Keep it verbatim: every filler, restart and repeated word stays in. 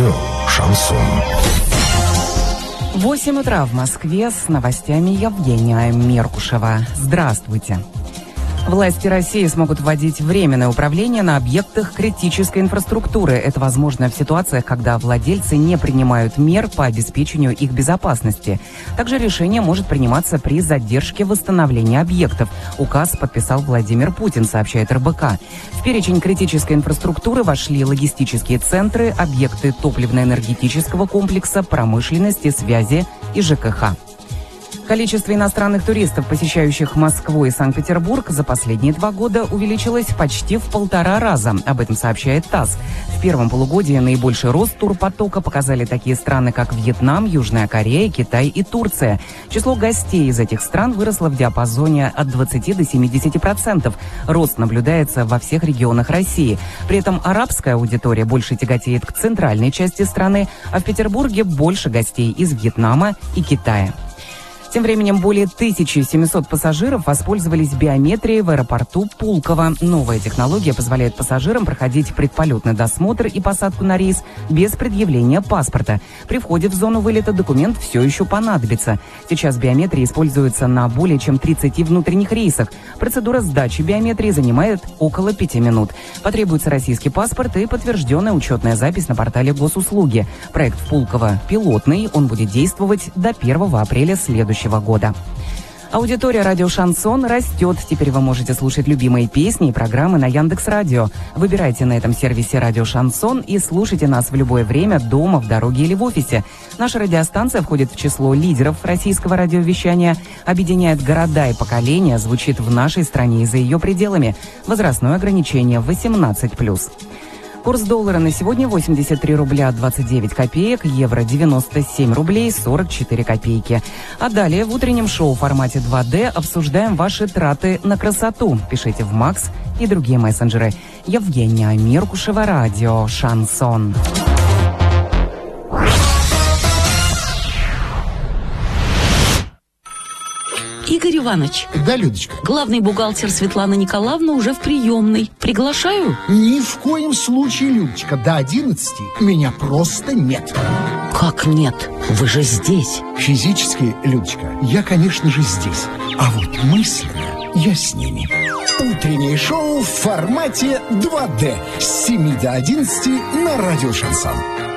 Радио «Шансон». восемь утра в Москве, с новостями Евгения Меркушева. Здравствуйте. Власти России смогут вводить временное управление на объектах критической инфраструктуры. Это возможно в ситуациях, когда владельцы не принимают мер по обеспечению их безопасности. Также решение может приниматься при задержке восстановления объектов. Указ подписал Владимир Путин, сообщает эр бэ ка. В перечень критической инфраструктуры вошли логистические центры, объекты топливно-энергетического комплекса, промышленности, связи и жэ ка ха. Количество иностранных туристов, посещающих Москву и Санкт-Петербург, за последние два года увеличилось почти в полтора раза. Об этом сообщает тасс. В первом полугодии наибольший рост турпотока показали такие страны, как Вьетнам, Южная Корея, Китай и Турция. Число гостей из этих стран выросло в диапазоне от двадцати до семидесяти процентов. Рост наблюдается во всех регионах России. При этом арабская аудитория больше тяготеет к центральной части страны, а в Петербурге больше гостей из Вьетнама и Китая. Тем временем более тысячи семисот пассажиров воспользовались биометрией в аэропорту Пулково. Новая технология позволяет пассажирам проходить предполетный досмотр и посадку на рейс без предъявления паспорта. При входе в зону вылета документ все еще понадобится. Сейчас биометрия используется на более чем тридцати внутренних рейсах. Процедура сдачи биометрии занимает около пяти минут. Потребуется российский паспорт и подтвержденная учетная запись на портале госуслуги. Проект в Пулково пилотный, он будет действовать до первого апреля следующего года. Аудитория радио «Шансон» растет. Теперь вы можете слушать любимые песни и программы на Яндекс.Радио. Выбирайте на этом сервисе радио «Шансон» и слушайте нас в любое время, дома, в дороге или в офисе. Наша радиостанция входит в число лидеров российского радиовещания, объединяет города и поколения, звучит в нашей стране и за ее пределами. Возрастное ограничение восемнадцать плюс. Курс доллара на сегодня восемьдесят три рубля двадцать девять копеек, евро девяносто семь рублей сорок четыре копейки. А далее в утреннем шоу в формате два дэ обсуждаем ваши траты на красоту. Пишите в Макс и другие мессенджеры. Евгения Меркушева, радио «Шансон». Игорь Иванович. Да, Людочка. Главный бухгалтер Светлана Николаевна уже в приемной. Приглашаю? Ни в коем случае, Людочка. До одиннадцати меня просто нет. Как нет? Вы же здесь. Физически, Людочка, я, конечно же, здесь. А вот мысленно я с ними. Утреннее шоу в формате два дэ с семи до одиннадцати на радио «Шансон».